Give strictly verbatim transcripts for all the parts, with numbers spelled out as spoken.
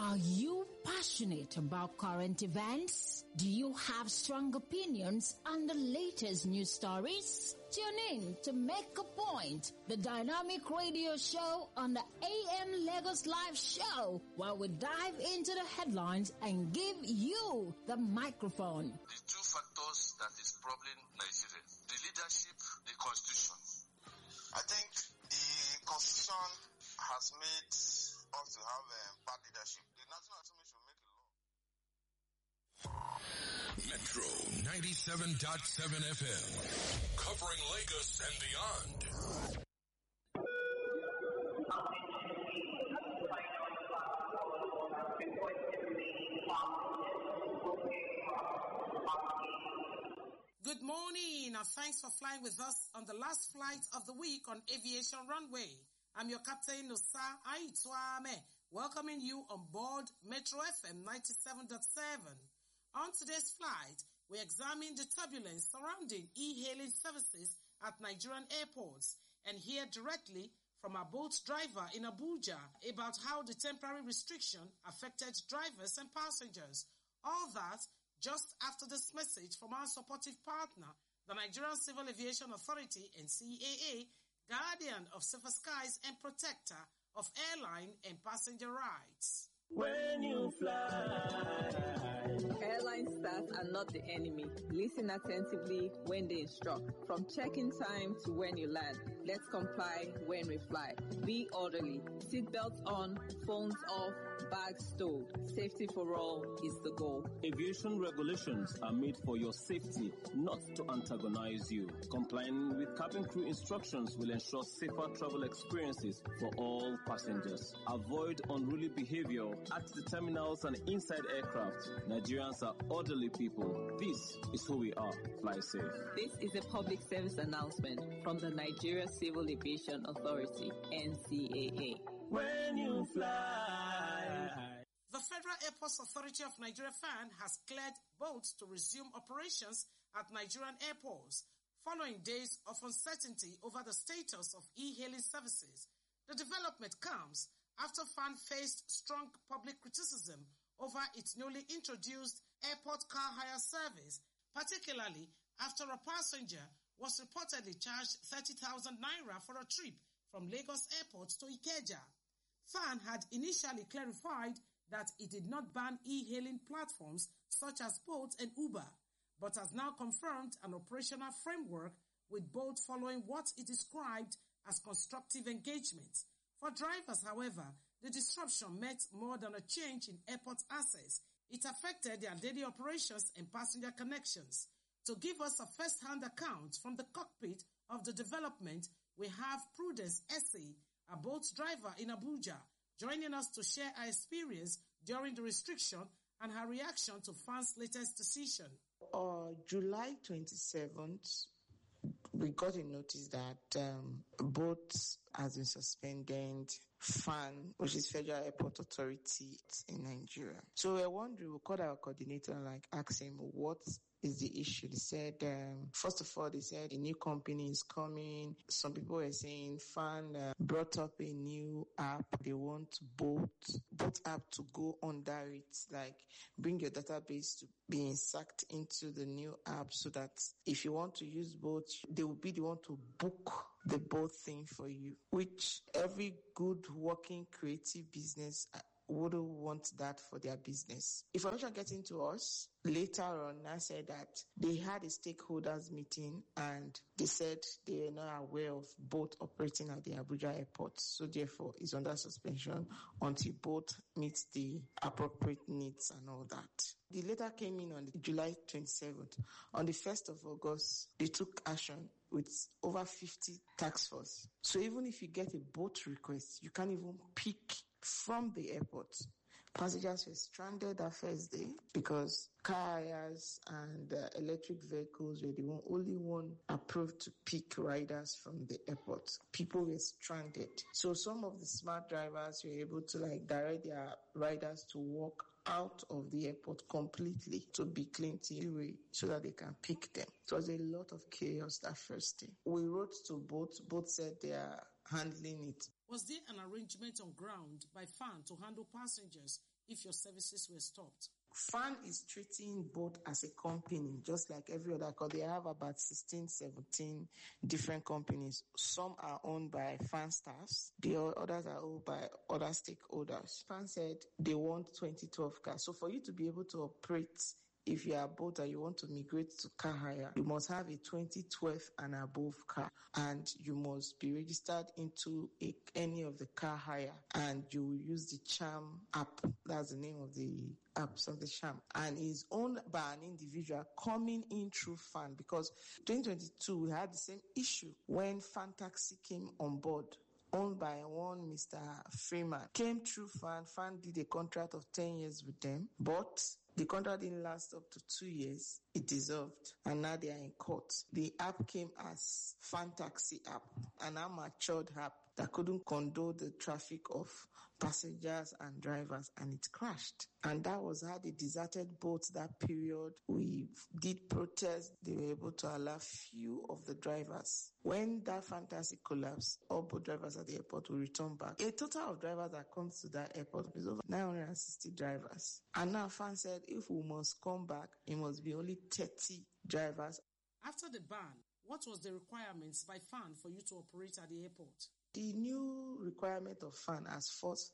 Are you passionate about current events? Do you have strong opinions on the latest news stories? Tune in to Make a Point, the dynamic radio show on the A M Lagos Live Show, where we dive into the headlines and give you the microphone. The two factors that is troubling Nigeria, the leadership, the constitution. I think the constitution has made us to have um, bad leadership. The National Assembly should make a law. Metro ninety-seven point seven F M, covering Lagos and beyond. Good morning and thanks for flying with us on the last flight of the week on Aviation Runway. I'm your captain, Nosa Aitwame, welcoming you on board Metro F M ninety-seven point seven. On today's flight, we examine the turbulence surrounding e-hailing services at Nigerian airports and hear directly from our boat driver in Abuja about how the temporary restriction affected drivers and passengers. All that just after this message from our supportive partner, the Nigerian Civil Aviation Authority, N C A A, guardian of safer skies and protector of airline and passenger rights. When you fly, airline staff are not the enemy. Listen attentively when they instruct. From check-in time to when you land, let's comply when we fly. Be orderly. Seatbelts on, phones off, bags stowed. Safety for all is the goal. Aviation regulations are made for your safety, not to antagonize you. Complying with cabin crew instructions will ensure safer travel experiences for all passengers. Avoid unruly behavior at the terminals and inside aircraft. Nigerians are orderly people. This is who we are. Fly safe. This is a public service announcement from the Nigeria Civil Aviation Authority, N C A A. When you fly. The Federal Airports Authority of Nigeria F A N has cleared boats to resume operations at Nigerian airports following days of uncertainty over the status of e-hailing services. The development comes after F A N faced strong public criticism over its newly introduced airport car hire service, particularly after a passenger was reportedly charged thirty thousand naira for a trip from Lagos Airport to Ikeja. F A N had initially clarified that it did not ban e-hailing platforms such as Bolt and Uber, but has now confirmed an operational framework with both following what it described as constructive engagement. For drivers, however, the disruption meant more than a change in airport access. It affected their daily operations and passenger connections. To give us a first-hand account from the cockpit of the development, we have Prudence Essie, a boat driver in Abuja, joining us to share her experience during the restriction and her reaction to F A N's latest decision. On uh, July twenty-seventh, we got a notice that um, boats has been suspended. F A N, which is Federal Airport Authority in Nigeria. So we're wondering, we called our coordinator and like asked him what is the issue. They said, um, first of all, they said a new company is coming. Some people were saying F A N uh, brought up a new app. They want both, both app to go under it, like bring your database to be inserted into the new app so that if you want to use both, they will be the one to book the both thing for you, which every good working creative business wouldn't want that for their business. Information getting to us later on, I said that they had a stakeholders meeting and they said they are not aware of both operating at the Abuja airport. So therefore, it's under suspension until both meet the appropriate needs and all that. The letter came in on the July twenty-seventh. On the first of August, they took action with over fifty task force. So even if you get a boat request, you can't even pick from the airport. Passengers were stranded that first day because car hires and uh, electric vehicles were the one, only one approved to pick riders from the airport. People were stranded. So some of the smart drivers were able to like direct their riders to walk out of the airport completely to be cleaned away so that they can pick them. It was a lot of chaos that first day. We wrote to both. Both said they are handling it. Was there an arrangement on ground by F A N to handle passengers if your services were stopped? Fan is treating Bolt as a company, just like every other, because they have about sixteen, seventeen different companies. Some are owned by Fan staffs. The others are owned by other stakeholders. Fan said they want twenty twelve cars. So for you to be able to operate, if you are Bolt and you want to migrate to car hire, you must have a twenty twelve and above car, and you must be registered into a, any of the car hire, and you will use the Charm app. That's the name of the app, so the Charm, and is owned by an individual coming in through Fan, because twenty twenty-two we had the same issue when Fan Taxi came on board, owned by one Mister Freeman, came through Fan. Fan did a contract of ten years with them, but the contract didn't last up to two years. It dissolved, and now they are in court. The app came as Fan Taxi app, an matured app that couldn't condone the traffic of passengers and drivers, and it crashed. And that was how they deserted Bolt that period. We did protests. They were able to allow few of the drivers. When that fantasy collapsed, all Bolt drivers at the airport will return back. A total of drivers that comes to that airport is over nine hundred sixty drivers. And now Fan said if we must come back, it must be only thirty drivers. After the ban, what was the requirements by Fan for you to operate at the airport? The new requirement of Fan has forced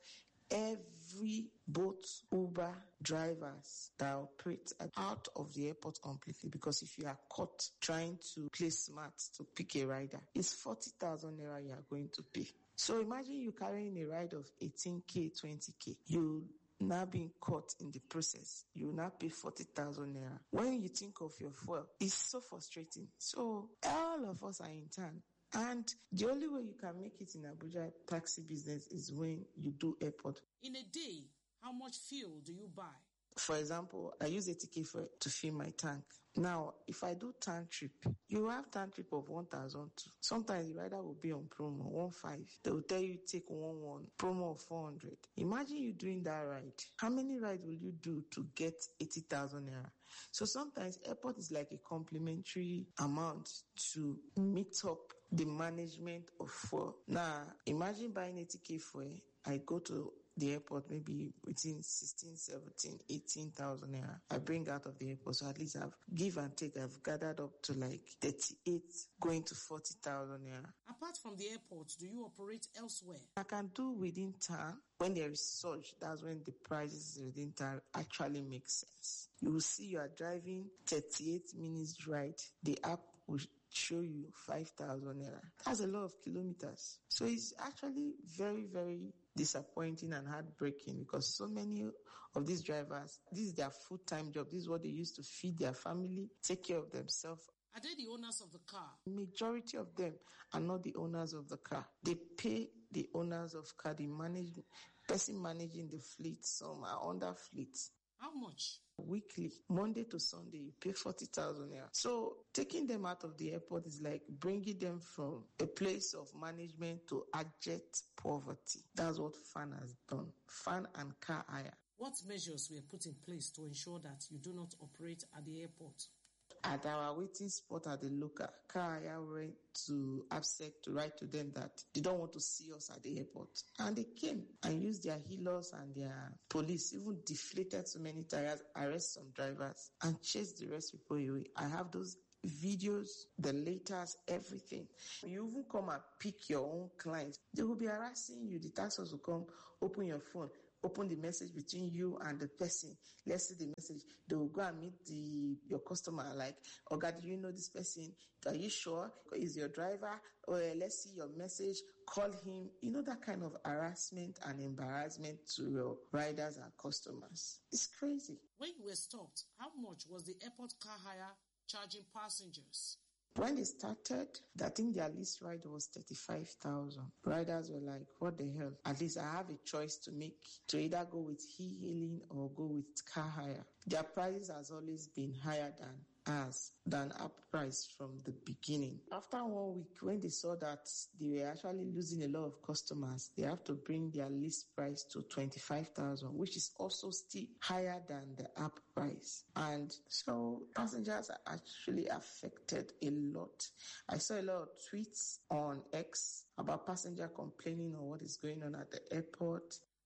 every Bolt, Uber drivers that operate out of the airport completely, because if you are caught trying to play smart to pick a rider, it's forty thousand naira you are going to pay. So imagine you carrying a ride of eighteen K, twenty K. You now being caught in the process, you will now pay forty thousand naira. When you think of your fuel, it's so frustrating. So all of us are in town. And the only way you can make it in Abuja taxi business is when you do airport. In a day, how much fuel do you buy? For example, I use eighty K for, to fill my tank. Now, if I do tank trip, you have tank trip of one thousand two. Sometimes the rider will be on promo, one five. They will tell you take one one, promo of four hundred. Imagine you doing that ride. How many rides will you do to get eighty thousand naira? So sometimes airport is like a complimentary amount to meet up the management of fuel. Now, imagine buying eighty K fuel. I go to the airport maybe within sixteen, seventeen, eighteen thousand naira. I bring out of the airport, so at least I've give and take, I've gathered up to like thirty-eight, going to forty thousand naira. Apart from the airport, do you operate elsewhere? I can do within town. When there is surge, that's when the prices within town actually make sense. You will see you are driving thirty-eight minutes ride. The app will show you five thousand naira. That's a lot of kilometers. So it's actually very, very disappointing and heartbreaking, because so many of these drivers, this is their full-time job. This is what they use to feed their family, take care of themselves. Are they the owners of the car? Majority of them are not the owners of the car. They pay the owners of car, the manage, person managing the fleet. Some are under fleet. How much? Weekly, Monday to Sunday, you pay forty thousand naira. So taking them out of the airport is like bringing them from a place of management to abject poverty. That's what Fan has done. Fan and car hire. What measures were put in place to ensure that you do not operate at the airport? At our waiting spot at the local, car hire went to ABSEC to write to them that they don't want to see us at the airport. And they came and used their healers and their police, even deflated so many tires, arrest some drivers, and chase the rest people away. I have those videos, the letters, everything. You even come and pick your own clients. They will be harassing you. The taxers will come, open your phone, open the message between you and the person. Let's see the message. They will go and meet the your customer like, oh God, do you know this person? Are you sure? Is your driver? Or oh, let's see your message. Call him. You know, that kind of harassment and embarrassment to your riders and customers. It's crazy. When you were stopped, how much was the airport car hire charging passengers? When they started, I think their least ride was thirty-five thousand. Riders were like, what the hell? At least I have a choice to make, to either go with e-hailing or go with car hire. Their prices has always been higher than ours, than our price from the beginning. After one week, when they saw that they were actually losing a lot of customers, they have to bring their list price to twenty-five thousand, which is also still higher than the app price. And so passengers are actually affected a lot. I saw a lot of tweets on X about passenger complaining on what is going on at the airport.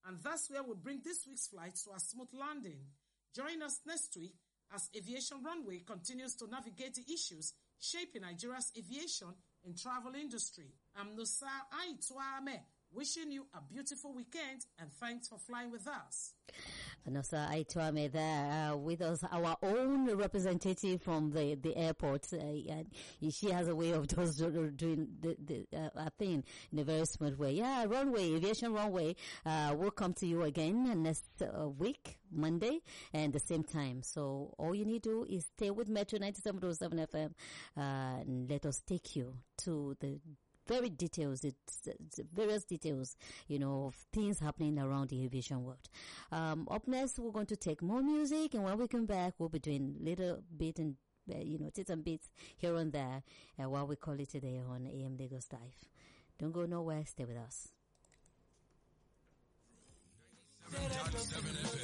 And that's where we'll bring this week's flight to a smooth landing. Join us next week as Aviation Runway continues to navigate the issues shaping Nigeria's aviation and travel industry. I'm Nusa Aituame, wishing you a beautiful weekend and thanks for flying with us. Nusa Aituame there uh, with us, our own representative from the, the airport. Uh, and she has a way of just doing the, the uh, thing in a very smooth way. Yeah, runway, aviation runway. Uh, we'll come to you again next uh, week, Monday, and the same time. So all you need to do is stay with Metro ninety-seven point seven F M uh, and let us take you to the very details, it's, it's various details, you know, of things happening around the aviation world. Um, up next, we're going to take more music, and when we come back, we'll be doing little bit and, uh, you know, tits and bits here and there, uh, while we call it today on A M Lagos Live. Don't go nowhere, stay with us. ninety-seven point seven F M.